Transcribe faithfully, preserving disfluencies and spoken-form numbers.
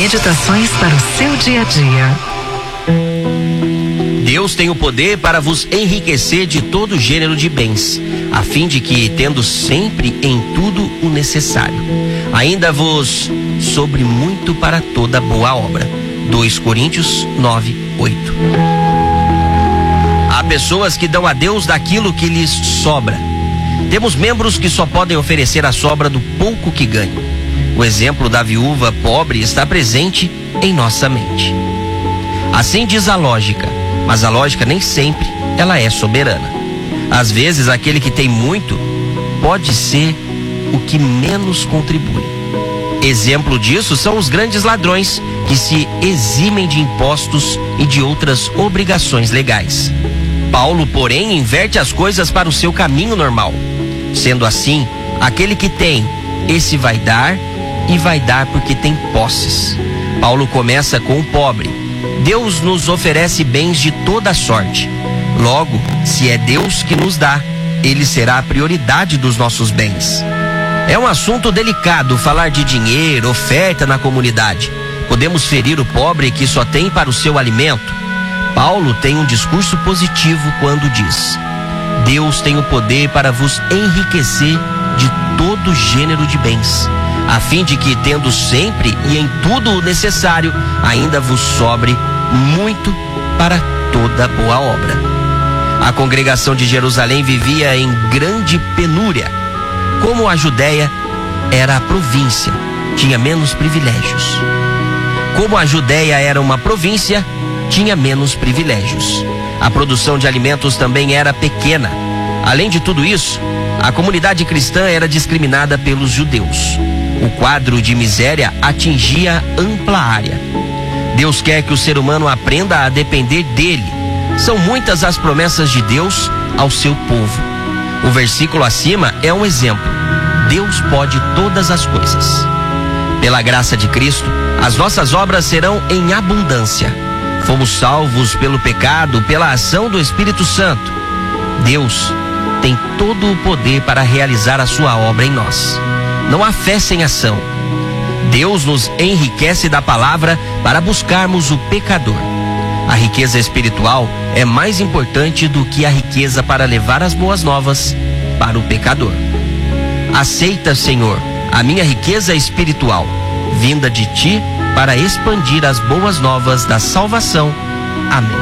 Meditações para o seu dia a dia. Deus tem o poder para vos enriquecer de todo gênero de bens, a fim de que, tendo sempre em tudo o necessário, ainda vos sobre muito para toda boa obra. dois Coríntios nove, oito. Há pessoas que dão a Deus daquilo que lhes sobra. Temos membros que só podem oferecer a sobra do pouco que ganham. O exemplo da viúva pobre está presente em nossa mente. Assim diz a lógica, mas a lógica nem sempre ela é soberana. Às vezes aquele que tem muito pode ser o que menos contribui. Exemplo disso são os grandes ladrões que se eximem de impostos e de outras obrigações legais. Paulo, porém, inverte as coisas para o seu caminho normal. Sendo assim, aquele que tem, esse vai dar e vai dar porque tem posses. Paulo começa com o pobre. Deus nos oferece bens de toda sorte. Logo, se é Deus que nos dá, Ele será a prioridade dos nossos bens. É um assunto delicado falar de dinheiro, oferta na comunidade. Podemos ferir o pobre que só tem para o seu alimento. Paulo tem um discurso positivo quando diz: Deus tem o poder para vos enriquecer de todo gênero de bens, a fim de que, tendo sempre e em tudo o necessário, ainda vos sobre muito para toda boa obra. A congregação de Jerusalém vivia em grande penúria. Como a Judéia era a província, tinha menos privilégios. Como a Judéia era uma província, tinha menos privilégios. A produção de alimentos também era pequena. Além de tudo isso, a comunidade cristã era discriminada pelos judeus. O quadro de miséria atingia ampla área. Deus quer que o ser humano aprenda a depender dele. São muitas as promessas de Deus ao seu povo. O versículo acima é um exemplo. Deus pode todas as coisas. Pela graça de Cristo, as nossas obras serão em abundância. Fomos salvos pelo pecado, pela ação do Espírito Santo. Deus tem todo o poder para realizar a sua obra em nós. Não há fé sem ação. Deus nos enriquece da palavra para buscarmos o pecador. A riqueza espiritual é mais importante do que a riqueza para levar as boas novas para o pecador. Aceita, Senhor, a minha riqueza espiritual, vinda de ti para expandir as boas novas da salvação. Amém.